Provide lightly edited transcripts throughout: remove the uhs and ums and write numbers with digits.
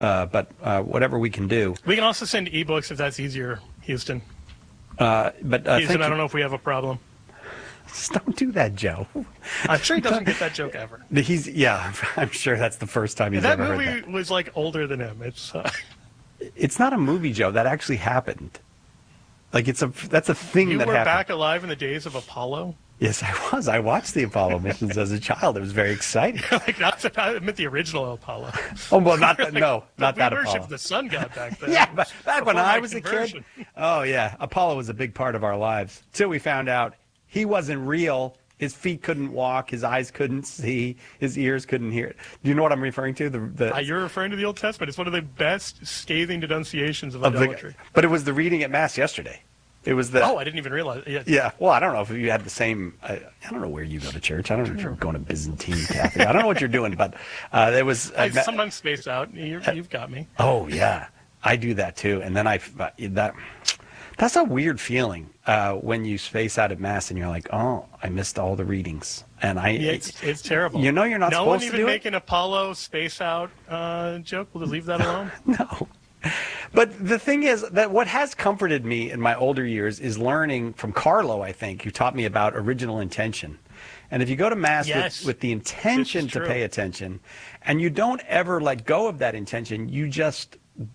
but whatever we can do. We can also send ebooks if that's easier, Houston. Houston, I don't know if we have a problem. Just don't do that, Joe. I'm sure he doesn't get that joke ever. I'm sure that's the first time he's ever heard that. That movie was like older than him. It's not a movie, Joe. That actually happened. Like that's a thing that happened. You were back alive in the days of Apollo? Yes, I was. I watched the Apollo missions as a child. It was very exciting. I meant the original Apollo. Oh, well, not that Apollo. We worshipped the sun god back then. Yeah, but back when I was a kid. Oh, yeah. Apollo was a big part of our lives. Till we found out he wasn't real. His feet couldn't walk. His eyes couldn't see. His ears couldn't hear. Do you know what I'm referring to? You're referring to the Old Testament. It's one of the best scathing denunciations of idolatry. But it was the reading at Mass yesterday. It was the. Oh, I didn't even realize. Yeah. Well, I don't know if you had the same. I don't know where you go to church. I don't know if you're going to Byzantine Catholic. I don't know what you're doing, but there was. I sometimes space out. You've got me. Oh yeah, I do that too. And then that's a weird feeling when you space out at Mass and you're like, oh, I missed all the readings. And it's terrible. You know, you're not supposed to do it. No one even make an Apollo space out joke. We'll just leave that alone. No. But the thing is that what has comforted me in my older years is learning from Carlo, I think, who taught me about original intention. And if you go to Mass with the intention to pay attention, and you don't ever let go of that intention, you just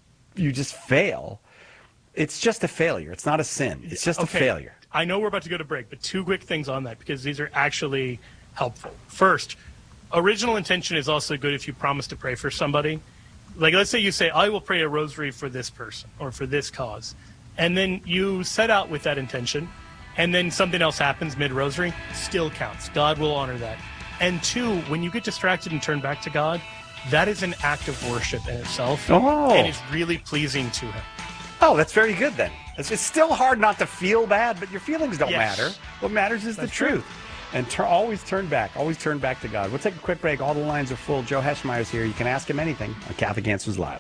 fail. It's just a failure. It's not a sin. It's just a failure. I know we're about to go to break, but two quick things on that, because these are actually helpful. First, original intention is also good if you promise to pray for somebody. Like, let's say you say, I will pray a rosary for this person or for this cause. And then you set out with that intention, and then something else happens mid-rosary, still counts. God will honor that. And two, when you get distracted and turn back to God, that is an act of worship in itself. Oh. And it's really pleasing to him. Oh, that's very good then. It's still hard not to feel bad, but your feelings don't matter. What matters is the truth. And always turn back to God. We'll take a quick break. All the lines are full. Joe Heschmeyer's here. You can ask him anything on Catholic Answers Live.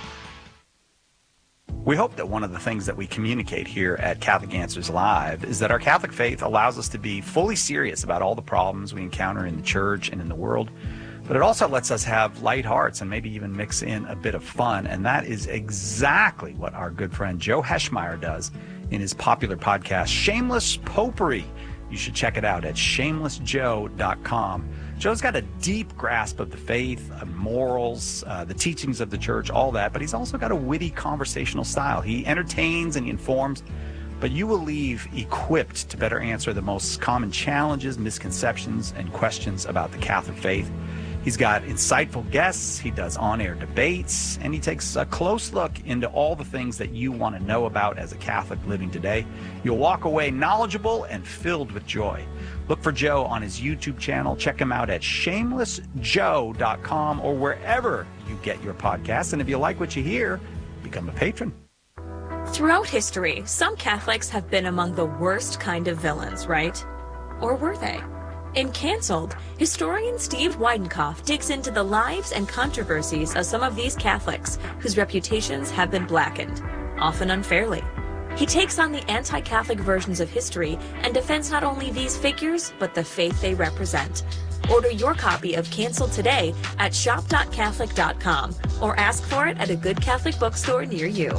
We hope that one of the things that we communicate here at Catholic Answers Live is that our Catholic faith allows us to be fully serious about all the problems we encounter in the church and in the world, but it also lets us have light hearts and maybe even mix in a bit of fun, and that is exactly what our good friend Joe Heschmeyer does in his popular podcast, Shameless Popery. You should check it out at shamelessjoe.com. Joe's got a deep grasp of the faith, morals, the teachings of the church, all that, but he's also got a witty conversational style. He entertains and he informs, but you will leave equipped to better answer the most common challenges, misconceptions, and questions about the Catholic faith. He's got insightful guests, he does on-air debates, and he takes a close look into all the things that you want to know about as a Catholic living today. You'll walk away knowledgeable and filled with joy. Look for Joe on his YouTube channel. Check him out at shamelessjoe.com or wherever you get your podcasts. And if you like what you hear, become a patron. Throughout history, some Catholics have been among the worst kind of villains, right? Or were they? In Cancelled, historian Steve Weidenkopf digs into the lives and controversies of some of these Catholics whose reputations have been blackened, often unfairly. He takes on the anti-Catholic versions of history and defends not only these figures, but the faith they represent. Order your copy of Cancelled today at shop.catholic.com or ask for it at a good Catholic bookstore near you.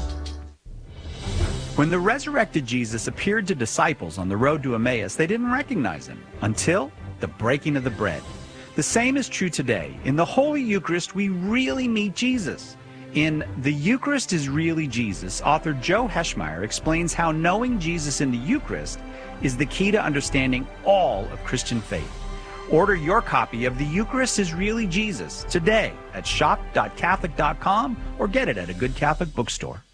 When the resurrected Jesus appeared to disciples on the road to Emmaus, they didn't recognize him until the breaking of the bread. The same is true today. In the Holy Eucharist, we really meet Jesus. In The Eucharist is Really Jesus, author Joe Heschmeyer explains how knowing Jesus in the Eucharist is the key to understanding all of Christian faith. Order your copy of The Eucharist is Really Jesus today at shop.catholic.com or get it at a good Catholic bookstore.